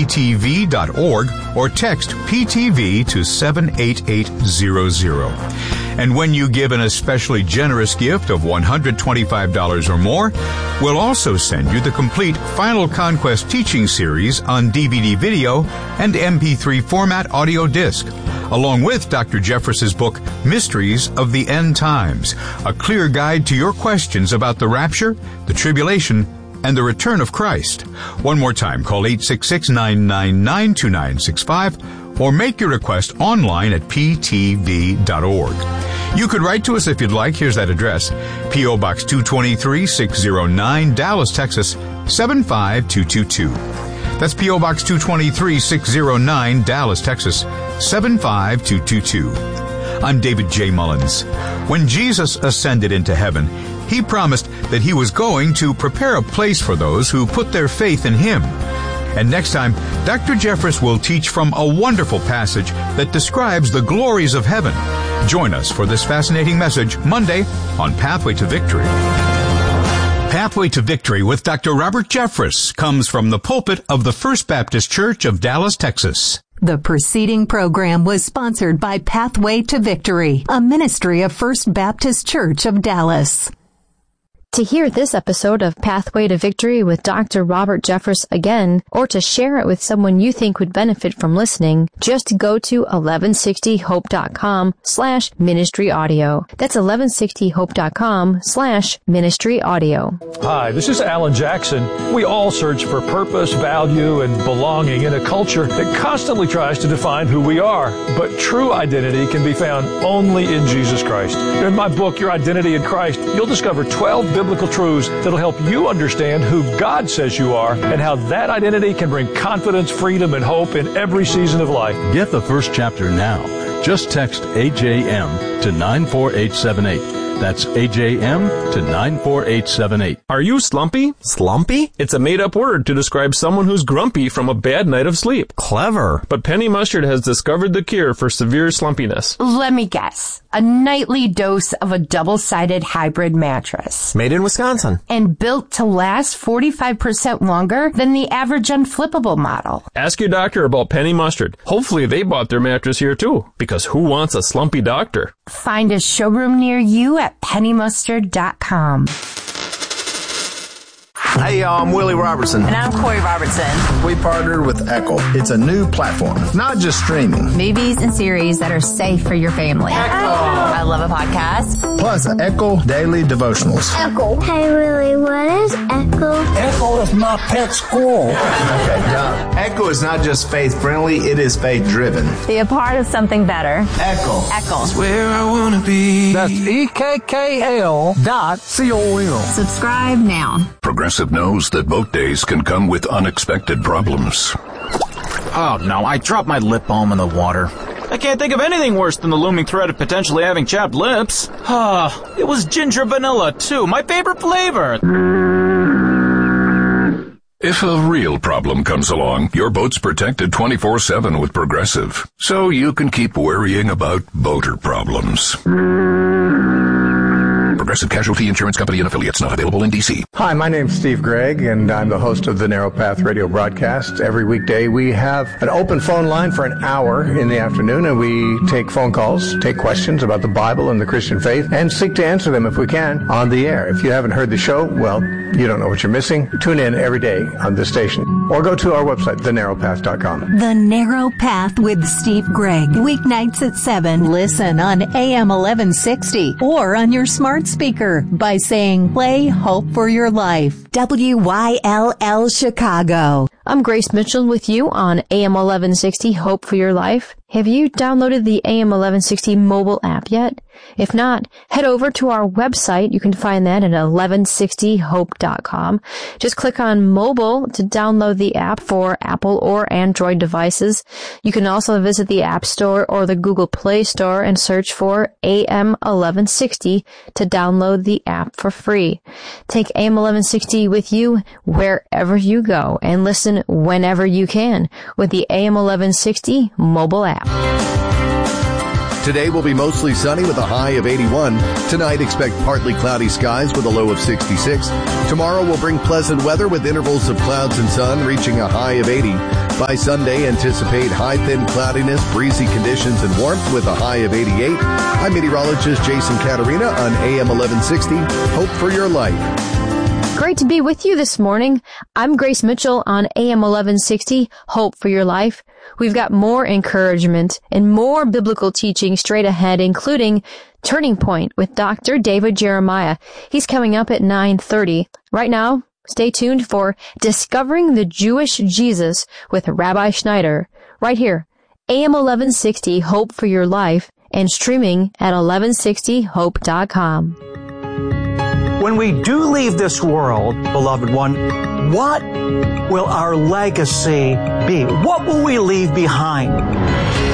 ptv.org or text PTV to 78800. And when you give an especially generous gift of $125 or more, we'll also send you the complete Final Conquest teaching series on DVD video and MP3 format audio disc, along with Dr. Jeffress's book, Mysteries of the End Times, a clear guide to your questions about the rapture, the tribulation, and the return of Christ. One more time, call 866-999-2965 or make your request online at ptv.org. You could write to us if you'd like. Here's that address: P.O. Box 223-609, Dallas, Texas, 75222. That's P.O. Box 223-609, Dallas, Texas, 75222. I'm David J. Mullins. When Jesus ascended into heaven, he promised that he was going to prepare a place for those who put their faith in him. And next time, Dr. Jeffress will teach from a wonderful passage that describes the glories of heaven. Join us for this fascinating message Monday on Pathway to Victory. Pathway to Victory with Dr. Robert Jeffress comes from the pulpit of the First Baptist Church of Dallas, Texas. The preceding program was sponsored by Pathway to Victory, a ministry of First Baptist Church of Dallas. To hear this episode of Pathway to Victory with Dr. Robert Jeffress again, or to share it with someone you think would benefit from listening, just go to 1160hope.com/ministry audio. That's 1160hope.com/ministry audio. Hi, this is Alan Jackson. We all search for purpose, value, and belonging in a culture that constantly tries to define who we are. But true identity can be found only in Jesus Christ. In my book, Your Identity in Christ, you'll discover 12 biblical truths that'll help you understand who God says you are and how that identity can bring confidence, freedom, and hope in every season of life. Get the first chapter now. Just text AJM to 94878. That's AJM to 94878. Are you slumpy? Slumpy? It's a made-up word to describe someone who's grumpy from a bad night of sleep. Clever. But Penny Mustard has discovered the cure for severe slumpiness. Let me guess. A nightly dose of a double-sided hybrid mattress. Made in Wisconsin. And built to last 45% longer than the average unflippable model. Ask your doctor about Penny Mustard. Hopefully they bought their mattress here too, because who wants a slumpy doctor? Find a showroom near you at pennymustard.com. Hey, y'all, I'm Willie Robertson. And I'm Corey Robertson. We partnered with Echo. It's a new platform, not just streaming. Movies and series that are safe for your family. Echo. I love a podcast. Plus, Echo Daily Devotionals. Echo. Hey, Willie, what is Echo? Echo is my pet squirrel. Okay, John. Echo is not just faith-friendly, it is faith-driven. Be a part of something better. Echo. Echo. That's where I want to be. That's EKKL.com. Subscribe now. Progressive knows that boat days can come with unexpected problems. Oh no, I dropped my lip balm in the water. I can't think of anything worse than the looming threat of potentially having chapped lips. It was ginger vanilla too, my favorite flavor. If a real problem comes along, your boat's protected 24/7 with Progressive, so you can keep worrying about boater problems. Progressive Casualty Insurance Company and affiliates, not available in D.C. Hi, my name's Steve Gregg, and I'm the host of the Narrow Path radio broadcast. Every weekday, we have an open phone line for an hour in the afternoon, and we take phone calls, take questions about the Bible and the Christian faith, and seek to answer them if we can on the air. If you haven't heard the show, well, you don't know what you're missing. Tune in every day on this station, or go to our website, thenarrowpath.com. The Narrow Path with Steve Gregg. Weeknights at 7. Listen on AM 1160 or on your smart speaker by saying, play Hope for Your Life. WYLL Chicago. I'm Grace Mitchell with you on AM 1160 Hope for Your Life. Have you downloaded the AM 1160 mobile app yet? If not, head over to our website. You can find that at 1160hope.com. Just click on mobile to download the app for Apple or Android devices. You can also visit the App Store or the Google Play Store and search for AM 1160 to download the app for free. Take AM 1160 with you wherever you go and listen whenever you can with the AM 1160 mobile app. Today will be mostly sunny with a high of 81. Tonight, expect partly cloudy skies with a low of 66. Tomorrow will bring pleasant weather with intervals of clouds and sun reaching a high of 80. By Sunday, anticipate high thin cloudiness, breezy conditions, and warmth with a high of 88. I'm meteorologist Jason Caterina on AM 1160. Hope for your life. Great to be with you this morning. I'm Grace Mitchell on AM 1160, Hope for Your Life. We've got more encouragement and more biblical teaching straight ahead, including Turning Point with Dr. David Jeremiah. He's coming up at 9:30. Right now, stay tuned for Discovering the Jewish Jesus with Rabbi Schneider, right here, AM 1160, Hope for Your Life, and streaming at 1160hope.com. When we do leave this world, beloved one, what will our legacy be? What will we leave behind?